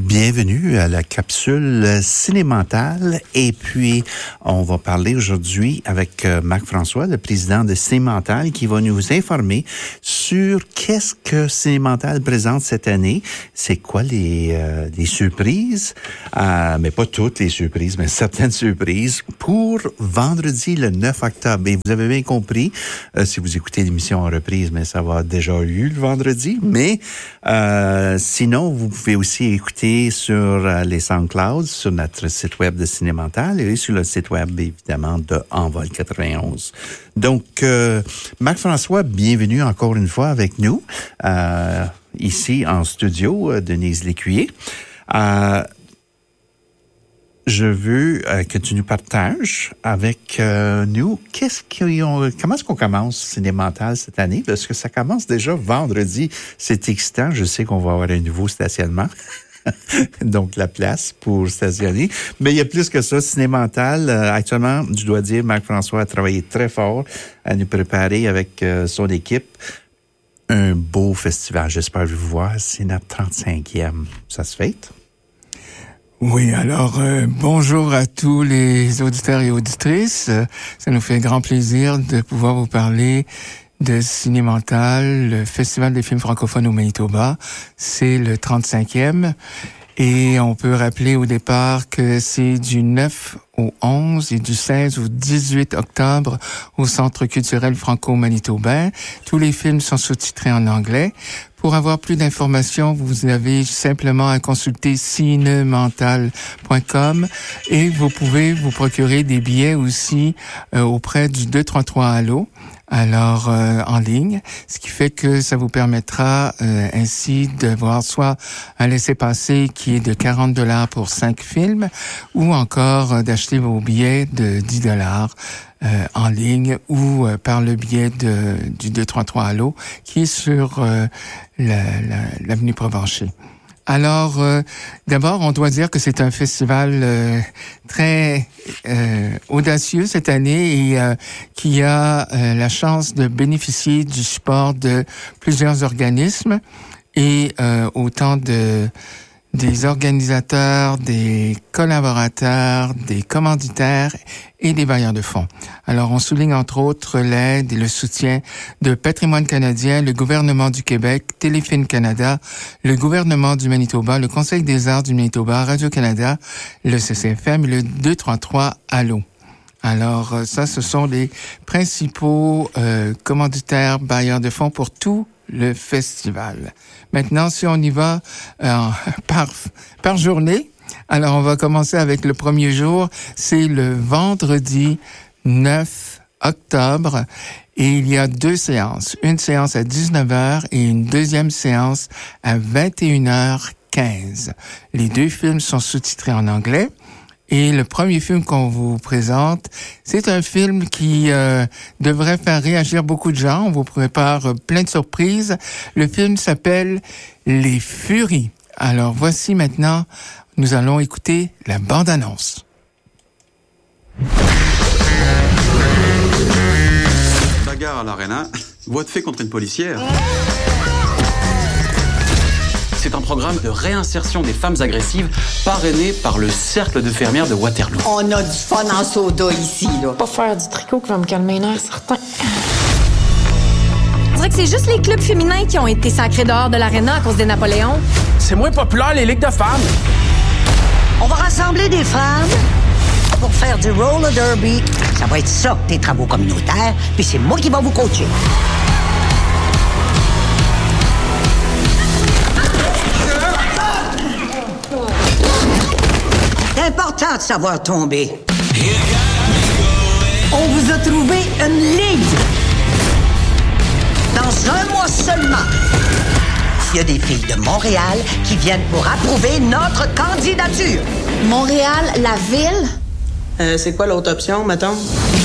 Bienvenue à la capsule Cinémentale. Et puis, on va parler aujourd'hui avec Marc-François, le président de Cinémentale, qui va nous informer sur qu'est-ce que Cinémentale présente cette année. C'est quoi les surprises, mais pas toutes les surprises, mais certaines surprises pour vendredi le 9 octobre. Et vous avez bien compris, si vous écoutez l'émission en reprise, mais ça va déjà eu le vendredi. Mais sinon, vous pouvez aussi écouter sur les SoundCloud, sur notre site web de Cinémentale et sur le site web, évidemment, de Envol 91. Donc, Marc-François, bienvenue encore une fois avec nous, ici en studio, Denise Lécuyer. Je veux que tu nous partages avec nous comment est-ce qu'on commence Cinémentale cette année? Parce que ça commence déjà vendredi. C'est excitant. Je sais qu'on va avoir un nouveau stationnement. Donc, la place pour stationner. Mais il y a plus que ça. Cinémentale, actuellement, je dois dire, Marc-François a travaillé très fort à nous préparer avec son équipe un beau festival. J'espère vous voir. C'est notre 35e. Ça se fête? Oui, alors bonjour à tous les auditeurs et auditrices. Ça nous fait grand plaisir de pouvoir vous parler de Cinémentale, le Festival des films francophones au Manitoba. C'est le 35e. Et on peut rappeler au départ que c'est du 9 au 11 et du 16 au 18 octobre au Centre culturel franco-manitobain. Tous les films sont sous-titrés en anglais. Pour avoir plus d'informations, vous avez simplement à consulter cinementale.com et vous pouvez vous procurer des billets aussi auprès du 233 Allo. Alors en ligne, ce qui fait que ça vous permettra ainsi d'avoir soit un laissez-passer qui est de $40 pour 5 films ou encore d'acheter vos billets de $10 en ligne ou par le biais du 233 Allo qui est sur l'avenue Provencher. Alors, d'abord, on doit dire que c'est un festival très audacieux cette année et qui a la chance de bénéficier du support de plusieurs organismes et autant des organisateurs, des collaborateurs, des commanditaires et des bailleurs de fonds. Alors, on souligne entre autres l'aide et le soutien de Patrimoine canadien, le gouvernement du Québec, Téléfilm Canada, le gouvernement du Manitoba, le Conseil des arts du Manitoba, Radio-Canada, le CCFM et le 233 Allo. Alors, ça, ce sont les principaux commanditaires, bailleurs de fonds pour tout le festival. Maintenant, si on y va par journée, alors on va commencer avec le premier jour. C'est le vendredi 9 octobre et il y a 2 séances. Une séance à 19h et une deuxième séance à 21h15. Les 2 films sont sous-titrés en anglais. Et le premier film qu'on vous présente, c'est un film qui devrait faire réagir beaucoup de gens. On vous prépare plein de surprises. Le film s'appelle Les Furies. Alors voici maintenant, nous allons écouter la bande-annonce. Bagarre à l'aréna, voie de fait contre une policière. C'est un programme de réinsertion des femmes agressives parrainé par le Cercle de fermières de Waterloo. On a du fun en soda ici, là. Pas faire du tricot qui va me calmer les nerfs, certain. On dirait que c'est juste les clubs féminins qui ont été sacrés dehors de l'aréna à cause des Napoléons. C'est moins populaire, les ligues de femmes. On va rassembler des femmes pour faire du roller derby. Ça va être ça, tes travaux communautaires, puis c'est moi qui vais vous coacher. C'est important de savoir tomber. On vous a trouvé une ligue. Dans 1 mois seulement, il y a des filles de Montréal qui viennent pour approuver notre candidature. Montréal, la ville? C'est quoi l'autre option, mettons?